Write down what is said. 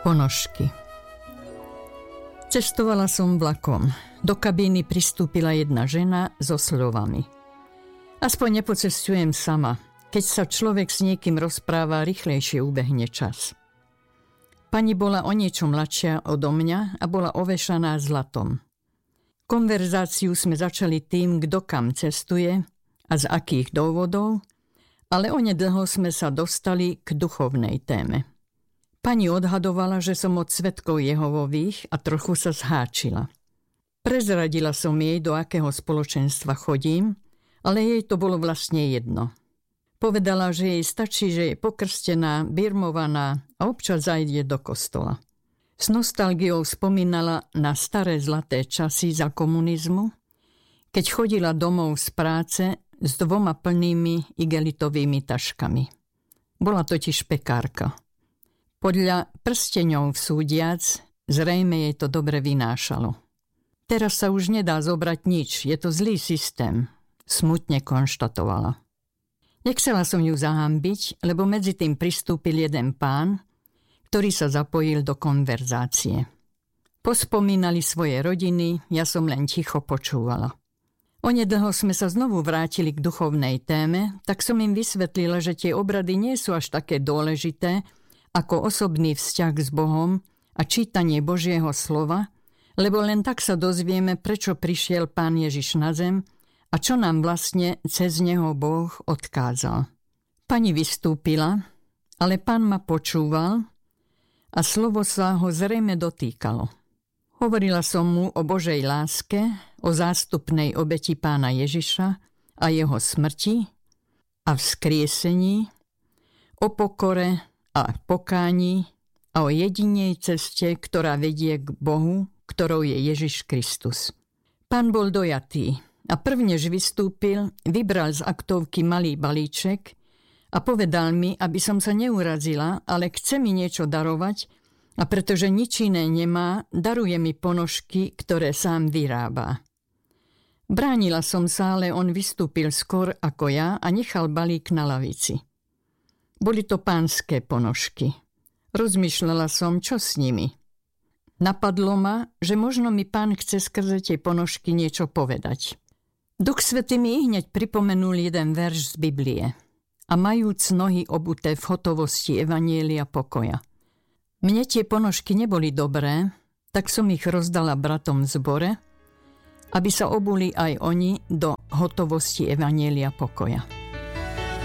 Ponožky. Cestovala som vlakom. Do kabíny pristúpila jedna žena so slovami. Aspoň nepocestujem sama. Keď sa človek s niekým rozpráva, rýchlejšie ubehne čas. Pani bola o niečo mladšia odo mňa a bola ovešaná zlatom. Konverzáciu sme začali tým, kto kam cestuje a z akých dôvodov, ale onedlho sme sa dostali k duchovnej téme. Pani odhadovala, že som od svedkov Jehovových a trochu sa zháčila. Prezradila som jej, do akého spoločenstva chodím, ale jej to bolo vlastne jedno. Povedala, že jej stačí, že je pokrstená, birmovaná a občas zajde do kostola. S nostalgiou spomínala na staré zlaté časy za komunizmu, keď chodila domov z práce s 2 plnými igelitovými taškami. Bola totiž pekárka. Podľa prsteňov súdiac, zrejme jej to dobre vynášalo. Teraz sa už nedá zobrať nič, je to zlý systém, smutne konštatovala. Nechcela som ju zahanbiť, lebo medzi tým pristúpil jeden pán, ktorý sa zapojil do konverzácie. Pospomínali svoje rodiny, ja som len ticho počúvala. Onedlho sme sa znovu vrátili k duchovnej téme, tak som im vysvetlila, že tie obrady nie sú až také dôležité, ako osobný vzťah s Bohom a čítanie Božieho slova, lebo len tak sa dozvieme, prečo prišiel Pán Ježiš na zem a čo nám vlastne cez neho Boh odkázal. Pani vystúpila, ale Pán ma počúval a slovo sa ho zrejme dotýkalo. Hovorila som mu o Božej láske, o zástupnej obeti Pána Ježiša a jeho smrti a vzkriesení, o pokore a pokání a o jedinej ceste, ktorá vedie k Bohu, ktorou je Ježiš Kristus. Pán bol dojatý a prvnež vystúpil, vybral z aktovky malý balíček a povedal mi, aby som sa neurazila, ale chce mi niečo darovať a pretože nič iné nemá, daruje mi ponožky, ktoré sám vyrába. Bránila som sa, ale on vystúpil skôr ako ja a nechal balík na lavici. Boli to pánske ponožky. Rozmýšľala som, čo s nimi. Napadlo ma, že možno mi Pán chce skrze tie ponožky niečo povedať. Duch Svätý mi hneď pripomenul jeden verš z Biblie. A majúc nohy obuté v hotovosti evanjelia pokoja. Mne tie ponožky neboli dobré, tak som ich rozdala bratom v zbore, aby sa obuli aj oni do hotovosti evanjelia pokoja.